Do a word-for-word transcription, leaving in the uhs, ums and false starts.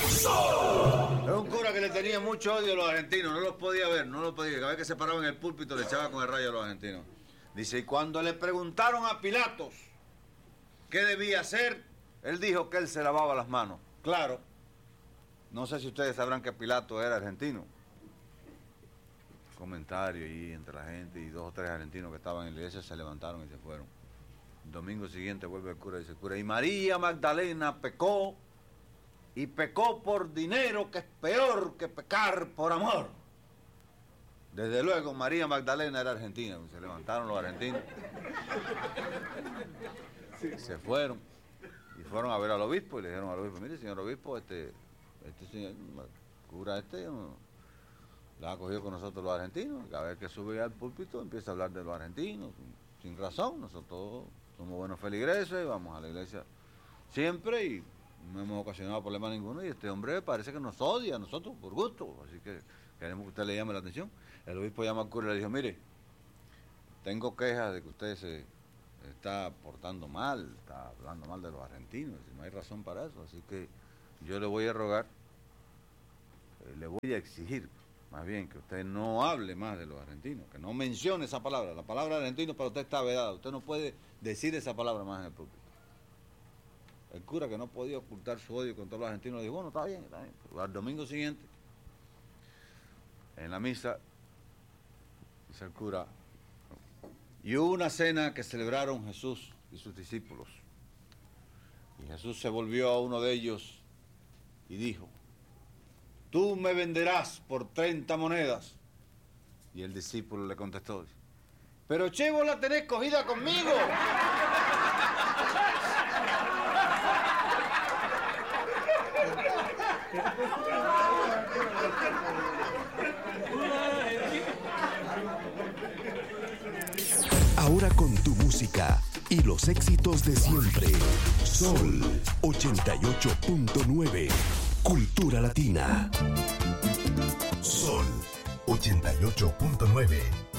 Es un cura que le tenía mucho odio a los argentinos, no los podía ver, no los podía. Cada vez que se paraba en el púlpito le echaba con el rayo a los argentinos. Dice, y cuando le preguntaron a Pilatos qué debía hacer, él dijo que él se lavaba las manos. Claro, no sé si ustedes sabrán que Pilato era argentino. Comentario ahí entre la gente y dos o tres argentinos que estaban en la iglesia se levantaron y se fueron. El domingo siguiente vuelve el cura y dice, cura, y María Magdalena pecó, y pecó por dinero, que es peor que pecar por amor. Desde luego, María Magdalena era argentina. Se levantaron los argentinos. Se fueron. Y fueron a ver al obispo y le dijeron al obispo, mire, señor obispo, este, este señor, cura este, no, la ha cogido con nosotros los argentinos. Cada vez que sube al púlpito empieza a hablar de los argentinos, sin, sin razón. Nosotros somos buenos feligreses, vamos a la iglesia siempre y no hemos ocasionado problema ninguno, y este hombre parece que nos odia a nosotros por gusto, así que queremos que usted le llame la atención. El obispo llama al cura y le dijo, mire, tengo quejas de que usted se está portando mal, está hablando mal de los argentinos, y no hay razón para eso, así que yo le voy a rogar, eh, le voy a exigir, más bien, que usted no hable más de los argentinos, que no mencione esa palabra. La palabra argentino para usted está vedada, usted no puede decir esa palabra más en el púlpito. El cura, que no podía ocultar su odio contra los argentinos, le dijo, bueno, está bien, está bien. Pero al domingo siguiente, en la misa, dice el cura, y hubo una cena que celebraron Jesús y sus discípulos. Y Jesús se volvió a uno de ellos y dijo, tú me venderás por treinta monedas. Y el discípulo le contestó, pero che, vos la tenés cogida conmigo. Ahora con tu música y los éxitos de siempre. Sol ochenta y ocho punto nueve. Cultura Latina. Sol ochenta y ocho punto nueve.